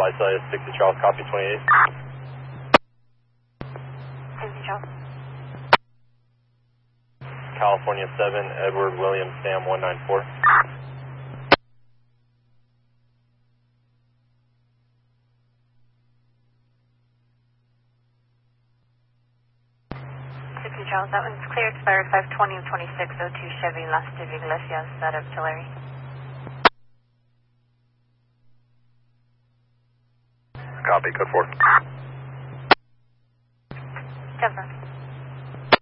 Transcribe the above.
Visalia 60 Charles, copy 28. 60 Charles. California 7, Edward William Sam 194. Charles, that one's clear, expired 520 of 2602 Chevy Las de Iglesias out of Tulare. Copy, code 4. Confirm.